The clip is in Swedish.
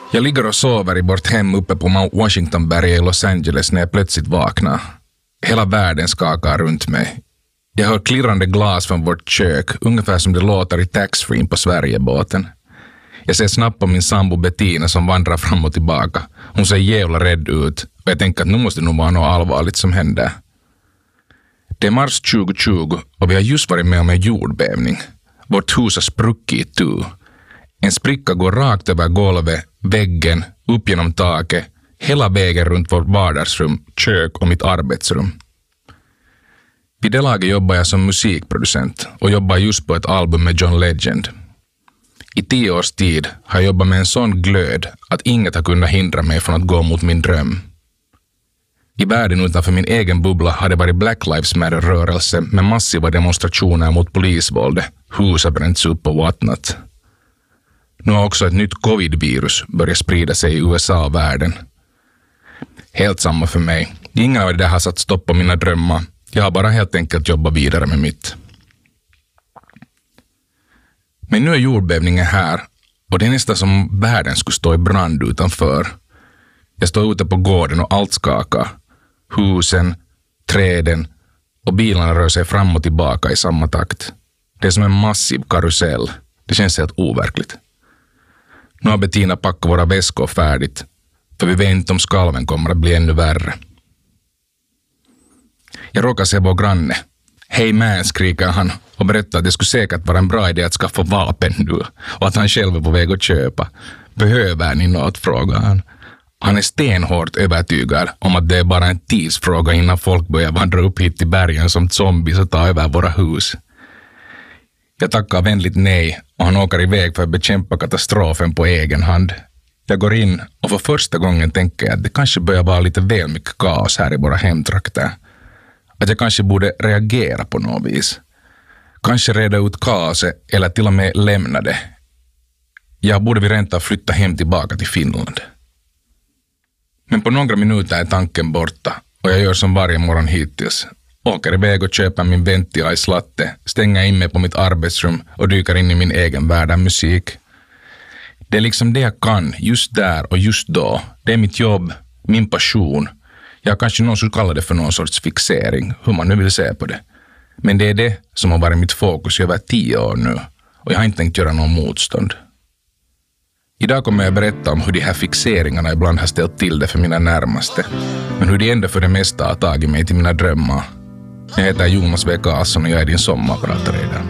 Jag ligger och sover i vårt hem uppe på Mount Washington-berget i Los Angeles när jag plötsligt vaknar. Hela världen skakar runt mig. Jag hör klirrande glas från vårt kök, ungefär som det låter i taxfree på Sverigebåten. Jag ser snabbt på min sambo Bettina som vandrar fram och tillbaka. Hon ser jävla rädd ut och jag tänker att nu måste det nog vara något allvarligt som händer. Det är mars 2020 och vi har just varit med om en jordbävning. Vårt hus har spruckit itu. En spricka går rakt över golvet, väggen, upp genom taket, hela vägen runt vårt vardagsrum, kök och mitt arbetsrum. Vid det laget jobbar jag som musikproducent och jobbar just på ett album med John Legend. I 10 års tid har jag jobbat med en sån glöd att inget har kunnat hindra mig från att gå mot min dröm. I världen utanför min egen bubbla har det varit Black Lives Matter-rörelse med massiva demonstrationer mot polisvåldet, hus har bränts upp och whatnot. Nu har också ett nytt covid-virus börjat sprida sig i USA och världen. Helt samma för mig. Ingen av det där har satt stopp på mina drömmar. Jag har bara helt enkelt jobbat vidare med mitt. Men nu är jordbävningen här och det är nästan som världen skulle stå i brand utanför. Jag står ute på gården och allt skakar. Husen, träden och bilarna rör sig fram och tillbaka i samma takt. Det är som en massiv karusell. Det känns helt overkligt. Nu har Bettina packat våra väskor färdigt, för vi vet inte om skalven kommer att bli ännu värre. Jag råkar se vår granne. Hej man, skriker han och berättar att det skulle säkert vara en bra idé att skaffa vapen nu och att han själv är på väg att köpa. Behöver ni något, frågar han. Han är stenhårt övertygad om att det är bara en tidsfråga innan folk börjar vandra upp hit till bergen som zombies och ta över våra hus. Jag tackar vänligt nej och han åker iväg för att bekämpa katastrofen på egen hand. Jag går in och för första gången tänker jag att det kanske börjar vara lite väl mycket kaos här i våra hemtrakter. Att jag kanske borde reagera på något vis. Kanske reda ut kaoset eller till och med lämna det. Jag borde vi rent av flytta hem tillbaka till Finland. Men på några minuter är tanken borta och jag gör som varje morgon hittills. Åker iväg och köper min venti ice latte, stänger in mig på mitt arbetsrum och dyker in i min egen värld av musik. Det är liksom det jag kan, just där och just då. Det är mitt jobb, min passion. Jag kanske någon skulle kalla det för någon sorts fixering, hur man nu vill se på det. Men det är det som har varit mitt fokus i över 10 år nu och jag har inte tänkt göra någon motstånd. Idag kommer jag berätta om hur de här fixeringarna ibland har ställt till det för mina närmaste, men hur de ändå för det mesta har tagit mig till mina drömmar. Jag heter Jonas W. Karlsson och jag är din sommarpratare idag.